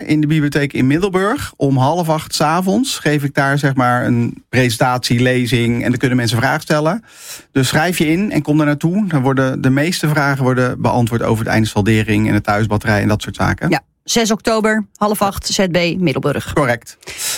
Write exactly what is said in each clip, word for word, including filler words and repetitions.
in de bibliotheek in Middelburg. Om half acht 's avonds geef ik daar zeg maar een presentatie, lezing. En dan kunnen mensen vragen stellen. Dus schrijf je in en kom daar naartoe. Dan worden de meeste vragen worden beantwoord over de eindensaldering en de thuisbatterij en dat soort zaken. Ja, zes oktober, half acht, Z B, Middelburg. Correct.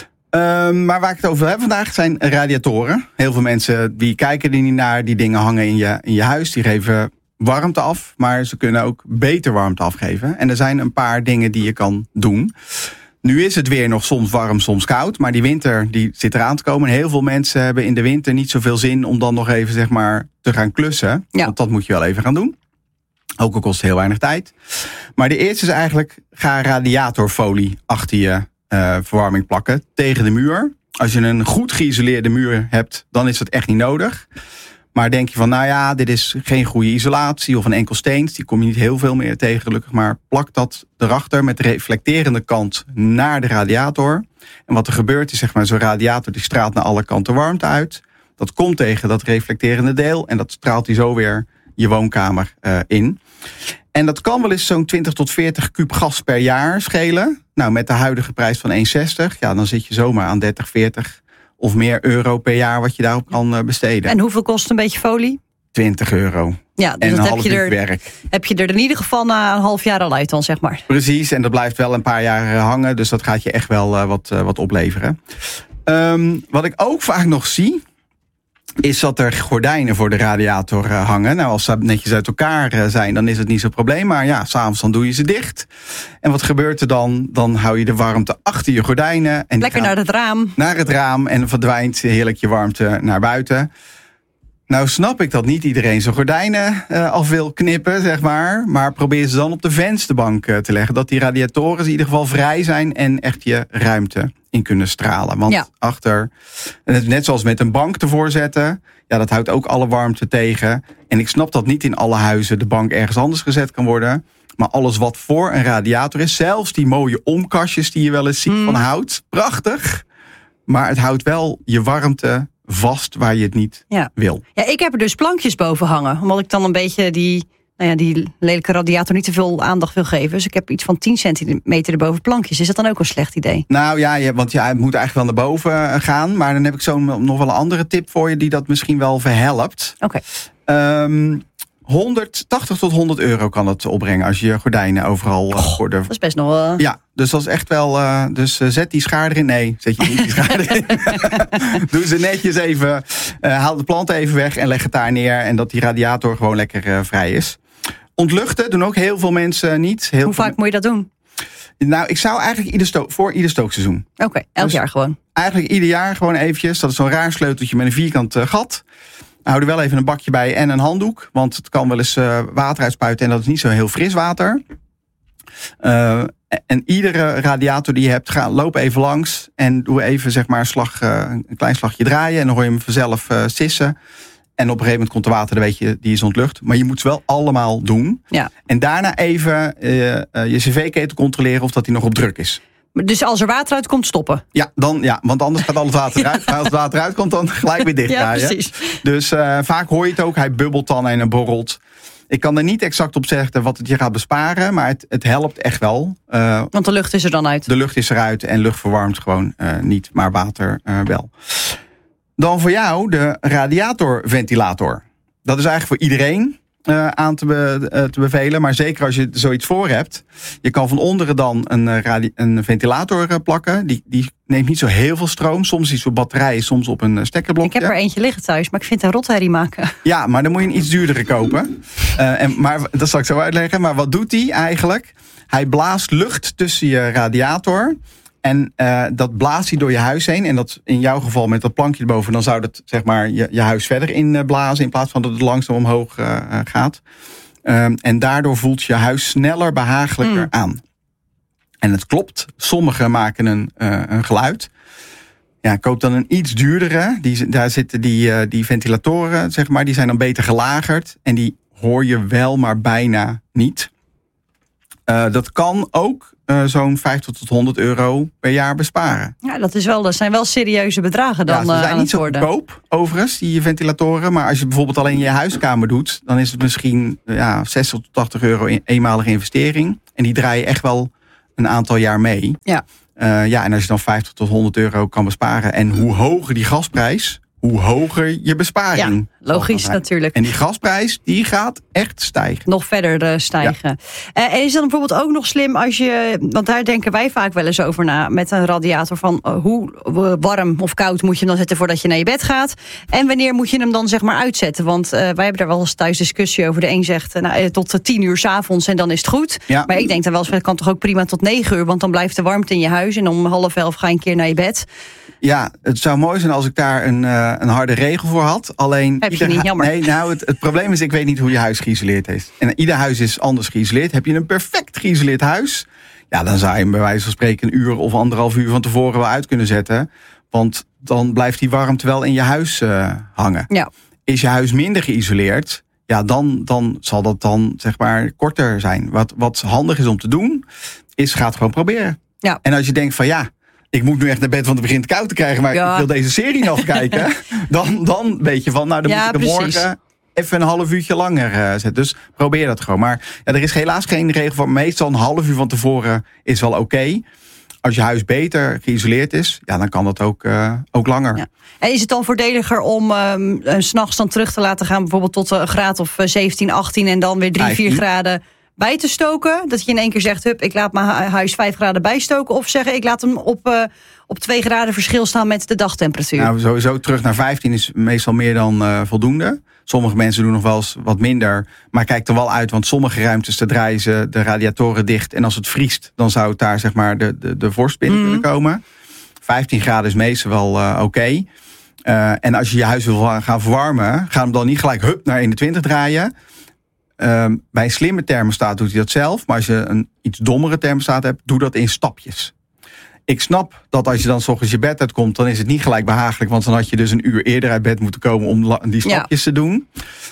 Um, maar waar ik het over heb vandaag zijn radiatoren. Heel veel mensen die kijken er niet naar. Die dingen hangen in je, in je huis. Die geven warmte af. Maar ze kunnen ook beter warmte afgeven. En er zijn een paar dingen die je kan doen. Nu is het weer nog soms warm, soms koud. Maar die winter die zit eraan te komen. En heel veel mensen hebben in de winter niet zoveel zin om dan nog even zeg maar te gaan klussen. Ja. Want dat moet je wel even gaan doen. Ook al kost het heel weinig tijd. Maar de eerste is eigenlijk, ga radiatorfolie achter je Uh, verwarming plakken tegen de muur. Als je een goed geïsoleerde muur hebt, dan is dat echt niet nodig. Maar denk je van, nou ja, dit is geen goede isolatie of een enkel steens. Die kom je niet heel veel meer tegen, gelukkig. Maar plak dat erachter met de reflecterende kant naar de radiator. En wat er gebeurt is, zeg maar, zo'n radiator die straalt naar alle kanten warmte uit. Dat komt tegen dat reflecterende deel en dat straalt hij zo weer je woonkamer uh, in. En dat kan wel eens zo'n twintig tot veertig kuub gas per jaar schelen. Nou, met de huidige prijs van één komma zestig, ja, dan zit je zomaar aan dertig, veertig of meer euro per jaar wat je daarop kan besteden. En hoeveel kost een beetje folie? twintig euro. Ja, dus en dat een half heb je uur er, werk. Heb je er in ieder geval na een half jaar al uit dan, zeg maar. Precies, en dat blijft wel een paar jaar hangen. Dus dat gaat je echt wel uh, wat, uh, wat opleveren. Um, wat ik ook vaak nog zie, is dat er gordijnen voor de radiator uh, hangen. Nou, als ze netjes uit elkaar uh, zijn, dan is het niet zo'n probleem. Maar ja, s'avonds dan doe je ze dicht. En wat gebeurt er dan? Dan hou je de warmte achter je gordijnen. En lekker naar het raam. Naar het raam en verdwijnt heerlijk je warmte naar buiten. Nou snap ik dat niet iedereen zijn gordijnen uh, af wil knippen, zeg maar. Maar probeer ze dan op de vensterbank uh, te leggen. Dat die radiatoren in ieder geval vrij zijn en echt je ruimte in kunnen stralen. Want ja. achter, net zoals met een bank ervoor zetten, ja, dat houdt ook alle warmte tegen. En ik snap dat niet in alle huizen de bank ergens anders gezet kan worden. Maar alles wat voor een radiator is, zelfs die mooie omkastjes die je wel eens ziet mm. van hout, prachtig. Maar het houdt wel je warmte vast waar je het niet ja. wil. Ja, ik heb er dus plankjes boven hangen. Omdat ik dan een beetje die, nou ja, die lelijke radiator niet te veel aandacht wil geven. Dus ik heb iets van tien centimeter erboven plankjes. Is dat dan ook een slecht idee? Nou ja, je, want ja, het moet eigenlijk wel naar boven gaan. Maar dan heb ik zo nog wel een andere tip voor je die dat misschien wel verhelpt. Oké. Okay. Um, honderdtachtig tot honderd euro kan het opbrengen als je je gordijnen overal uh, oh, voor de... Dat is best nog wel... Uh... Ja, dus dat is echt wel... Uh, dus uh, zet die schaar erin. Nee, zet je niet die schaar erin. Doe ze netjes even. Uh, haal de plant even weg en leg het daar neer. En dat die radiator gewoon lekker uh, vrij is. Ontluchten doen ook heel veel mensen niet. Heel Hoe veel... vaak moet je dat doen? Nou, ik zou eigenlijk ieder sto- voor ieder stookseizoen. Oké, okay, elk dus jaar gewoon. Eigenlijk ieder jaar gewoon eventjes. Dat is zo'n raar sleuteltje met een vierkant uh, gat. Hou er wel even een bakje bij en een handdoek. Want het kan wel eens uh, water uitspuiten en dat is niet zo heel fris water. Uh, en iedere radiator die je hebt, ga, loop even langs. En doe even zeg maar een, slag, uh, een klein slagje draaien. En dan hoor je hem vanzelf uh, sissen. En op een gegeven moment komt er water, dan weet je, die is ontlucht. Maar je moet ze wel allemaal doen. Ja. En daarna even uh, uh, je cv-ketel controleren of dat die nog op druk is. Dus als er water uit komt, stoppen? Ja, dan, ja, want anders gaat al het water eruit. Ja. Als het water uitkomt, dan gelijk weer dichtdraaien. Ja, precies. Dus uh, vaak hoor je het ook. Hij bubbelt dan en hij borrelt. Ik kan er niet exact op zeggen wat het je gaat besparen. Maar het, het helpt echt wel. Uh, want de lucht is er dan uit? De lucht is eruit en lucht verwarmt gewoon uh, niet. Maar water uh, wel. Dan voor jou de radiatorventilator. Dat is eigenlijk voor iedereen Uh, aan te, be, uh, te bevelen. Maar zeker als je zoiets voor hebt. Je kan van onderen dan een, uh, radi- een ventilator uh, plakken. Die, die neemt niet zo heel veel stroom. Soms iets op batterijen, soms op een uh, stekkerblokje. Ik heb er eentje liggen thuis, maar ik vind een rotherrie maken. Ja, maar dan moet je een iets duurdere kopen. Uh, en, maar dat zal ik zo uitleggen. Maar wat doet hij eigenlijk? Hij blaast lucht tussen je radiator. En uh, dat blaast hij door je huis heen. En dat in jouw geval met dat plankje erboven, dan zou dat zeg maar je, je huis verder inblazen. In plaats van dat het langzaam omhoog uh, gaat. Um, en daardoor voelt je huis sneller, behagelijker mm. aan. En het klopt. Sommigen maken een, uh, een geluid. Ja, koop dan een iets duurdere. Die, daar zitten die, uh, die ventilatoren, zeg maar. Die zijn dan beter gelagerd. En die hoor je wel, maar bijna niet. Uh, dat kan ook uh, zo'n vijftig tot honderd euro per jaar besparen. Ja, dat, is wel, dat zijn wel serieuze bedragen dan. Ja, ze zijn uh, niet zo goedkoop, overigens, die ventilatoren. Maar als je bijvoorbeeld alleen je huiskamer doet, dan is het misschien ja, zestig tot tachtig euro in eenmalige investering. En die draaien echt wel een aantal jaar mee. Ja. Uh, ja, en als je dan vijftig tot honderd euro kan besparen. En hoe hoger die gasprijs, hoe hoger je besparing. Ja, logisch natuurlijk. En die gasprijs, die gaat echt stijgen. Nog verder uh, stijgen. Ja. Uh, en is dan bijvoorbeeld ook nog slim als je... Want daar denken wij vaak wel eens over na met een radiator. Van uh, hoe warm of koud moet je hem dan zetten voordat je naar je bed gaat. En wanneer moet je hem dan zeg maar uitzetten. Want uh, wij hebben daar wel eens thuis discussie over. De een zegt uh, nou, tot tien uur 's avonds en dan is het goed. Ja. Maar ik denk dan wel eens, dat kan toch ook prima tot negen uur. Want dan blijft de warmte in je huis. En om half elf ga je een keer naar je bed. Ja, het zou mooi zijn als ik daar een, uh, een harde regel voor had. Alleen heb je niet, jammer. Nee, nou, het, het probleem is, ik weet niet hoe je huis geïsoleerd is. En ieder huis is anders geïsoleerd. Heb je een perfect geïsoleerd huis, ja, dan zou je hem bij wijze van spreken een uur of anderhalf uur van tevoren wel uit kunnen zetten. Want dan blijft die warmte wel in je huis uh, hangen. Ja. Is je huis minder geïsoleerd, ja, dan, dan zal dat dan zeg maar korter zijn. Wat, wat handig is om te doen, is ga het gewoon proberen. Ja. En als je denkt van ja, ik moet nu echt naar bed, want het begint koud te krijgen, maar ja. ik wil deze serie nog kijken. Dan, dan weet je van, nou, dan ja, moet ik er precies. morgen even een half uurtje langer uh, zetten. Dus probeer dat gewoon. Maar ja, er is helaas geen regel voor. Meestal een half uur van tevoren is wel oké. Okay. Als je huis beter geïsoleerd is, ja, dan kan dat ook, uh, ook langer. Ja. En is het dan voordeliger om um, 's nachts dan terug te laten gaan, bijvoorbeeld tot een graad of zeventien, achttien en dan weer drie, vier graden bij te stoken? Dat je in één keer zegt, hup, ik laat mijn huis vijf graden bijstoken. Of zeggen, ik laat hem op, uh, op twee graden verschil staan met de dagtemperatuur. Nou, sowieso terug naar vijftien is meestal meer dan uh, voldoende. Sommige mensen doen nog wel eens wat minder. Maar kijk er wel uit, want sommige ruimtes, daar draaien ze de radiatoren dicht. En als het vriest, dan zou het daar zeg maar de, de, de vorst binnen mm. kunnen komen. vijftien graden is meestal wel uh, oké. Okay. Uh, en als je je huis wil gaan verwarmen, ga hem dan niet gelijk hup naar eenentwintig draaien. Um, bij een slimme thermostaat doet hij dat zelf. Maar als je een iets dommere thermostaat hebt, doe dat in stapjes. Ik snap dat als je dan 's ochtends je bed uitkomt, dan is het niet gelijk behagelijk. Want dan had je dus een uur eerder uit bed moeten komen om die stapjes ja. te doen.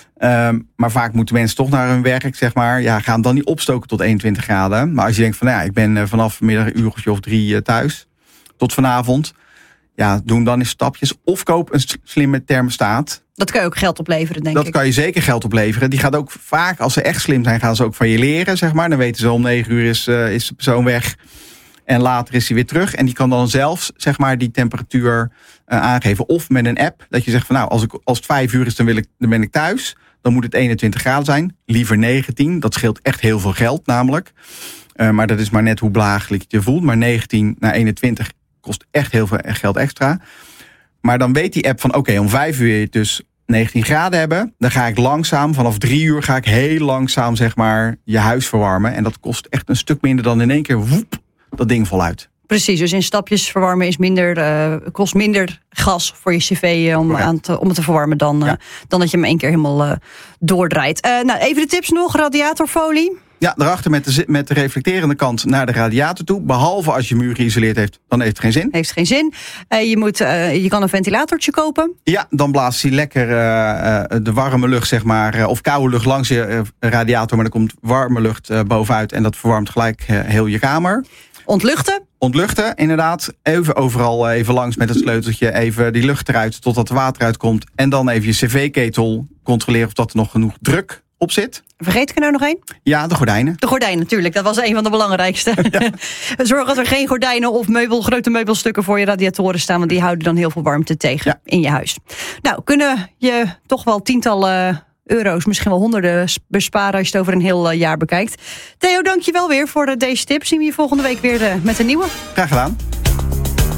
Um, maar vaak moeten mensen toch naar hun werk, zeg maar. Ja, ga hem dan niet opstoken tot eenentwintig graden. Maar als je denkt van, nou ja, ik ben vanaf vanmiddag een uurtje of drie thuis. Tot vanavond. Ja, doe hem dan in stapjes. Of koop een slimme thermostaat. Dat kan je ook geld opleveren, denk dat ik. Dat kan je zeker geld opleveren. Die gaat ook vaak, als ze echt slim zijn, gaan ze ook van je leren, zeg maar. Dan weten ze om negen uur is, uh, is de persoon weg. En later is hij weer terug. En die kan dan zelfs, zeg maar, die temperatuur uh, aangeven. Of met een app, dat je zegt van, nou, als, ik, als het vijf uur is, dan, wil ik, dan ben ik thuis. Dan moet het eenentwintig graden zijn. Liever negentien. Dat scheelt echt heel veel geld, namelijk. Uh, maar dat is maar net hoe belagelijk je je voelt. Maar negentien naar eenentwintig kost echt heel veel geld extra. Maar dan weet die app van, oké, okay, om vijf uur dus negentien graden hebben. Dan ga ik langzaam, vanaf drie uur ga ik heel langzaam, zeg maar, je huis verwarmen. En dat kost echt een stuk minder dan in één keer, woep, dat ding voluit. Precies, dus in stapjes verwarmen is minder, uh, kost minder gas voor je cv om, aan te, om het te verwarmen dan, uh, ja. dan dat je hem één keer helemaal uh, doordraait. Uh, nou, even de tips nog, radiatorfolie. Ja, daarachter met de, met de reflecterende kant naar de radiator toe. Behalve als je muur geïsoleerd heeft, dan heeft het geen zin. Heeft geen zin. Uh, je, moet, uh, je kan een ventilatortje kopen. Ja, dan blaast hij lekker uh, uh, de warme lucht, zeg maar, uh, of koude lucht langs je uh, radiator. Maar er komt warme lucht uh, bovenuit en dat verwarmt gelijk uh, heel je kamer. Ontluchten. Ontluchten, inderdaad. Even overal even langs met het sleuteltje. Even die lucht eruit totdat er water uitkomt. En dan even je cv-ketel controleren of dat er nog genoeg druk op zit. Vergeet ik er nou nog één? Ja, de gordijnen. De gordijnen, natuurlijk. Dat was een van de belangrijkste. Ja. Zorg dat er geen gordijnen of meubel, grote meubelstukken voor je radiatoren staan. Want die houden dan heel veel warmte tegen ja. in je huis. Nou, kunnen je toch wel tientallen euro's, misschien wel honderden besparen als je het over een heel jaar bekijkt. Theo, dank je wel weer voor deze tips. Zien we je volgende week weer met een nieuwe. Graag gedaan.